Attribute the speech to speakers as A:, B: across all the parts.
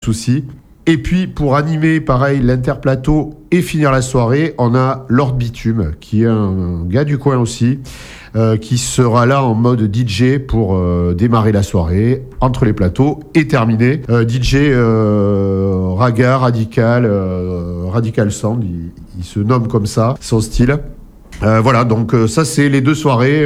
A: souci. Et puis, pour animer, pareil, l'interplateau et finir la soirée, on a Lord Bitume, qui est un gars du coin aussi, qui sera là en mode DJ pour démarrer la soirée, entre les plateaux, et terminer. DJ Raga, Radical Sound, il se nomme comme ça, son style. Voilà, donc ça c'est les deux soirées.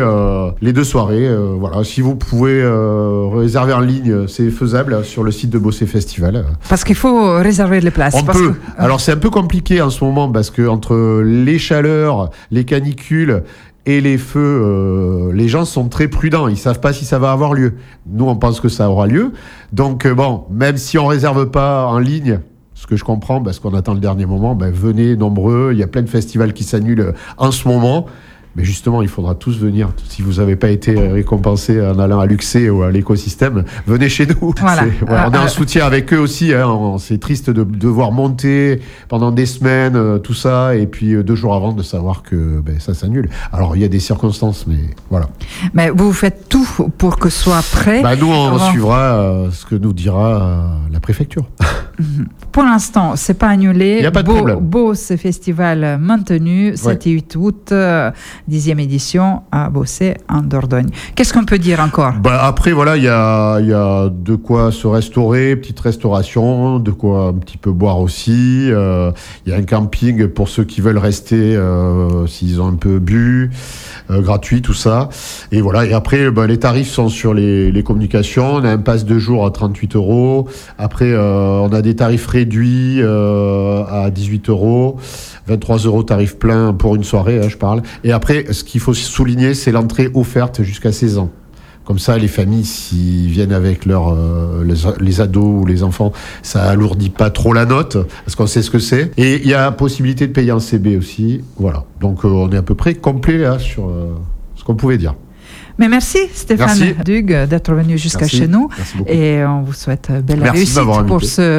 A: Voilà, si vous pouvez réserver en ligne, c'est faisable sur le site de Bossé Festival.
B: Parce qu'il faut réserver les places.
A: On peut. Alors c'est un peu compliqué en ce moment parce que entre les chaleurs, les canicules et les feux, les gens sont très prudents. Ils savent pas si ça va avoir lieu. Nous, on pense que ça aura lieu. Donc bon, même si on réserve pas en ligne. Ce que je comprends, parce qu'on attend le dernier moment, venez nombreux, il y a plein de festivals qui s'annulent en ce moment. Mais justement, il faudra tous venir. Si vous n'avez pas été récompensé en allant à l'Uxé ou à l'écosystème, venez chez nous.
B: Voilà.
A: On est en soutien avec eux aussi. C'est triste de devoir monter pendant des semaines, tout ça, et puis 2 jours avant de savoir que ça s'annule. Alors, il y a des circonstances, mais voilà.
B: Mais vous faites tout pour que ce soit prêt.
A: Nous, on suivra ce que nous dira la préfecture.
B: Pour l'instant, c'est pas annulé.
A: Il n'y a pas de problème.
B: Bossé Festival maintenu, 7 et 8 août, 10e édition à Bossé en Dordogne. Qu'est-ce qu'on peut dire encore ?
A: Après, voilà, il y a de quoi se restaurer, petite restauration, de quoi un petit peu boire aussi. Il y a un camping pour ceux qui veulent rester s'ils ont un peu bu, gratuit, tout ça. Et voilà, et après, les tarifs sont sur les communications. On a un pass 2 jours à 38 €. Après, on a des tarifs réduits à 18 €, 23 € tarif plein pour une soirée, je parle. Et après, ce qu'il faut souligner, c'est l'entrée offerte jusqu'à 16 ans. Comme ça, les familles, s'ils viennent avec les ados ou les enfants, ça alourdit pas trop la note, parce qu'on sait ce que c'est. Et il y a possibilité de payer en CB aussi. Voilà. Donc, on est à peu près complet là sur ce qu'on pouvait dire.
B: Mais merci Stéphane Dug d'être venu jusqu'à chez nous.
A: Merci beaucoup.
B: Et on vous souhaite belle réussite pour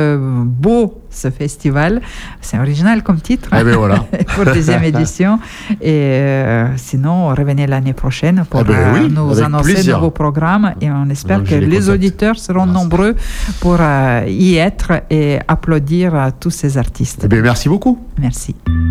B: ce festival. C'est original comme titre.
A: Voilà.
B: Pour 10e édition. Et sinon, revenez l'année prochaine pour nous annoncer de nouveaux programmes. Et on espère que les auditeurs seront nombreux pour y être et applaudir tous ces artistes.
A: Merci beaucoup.
B: Merci.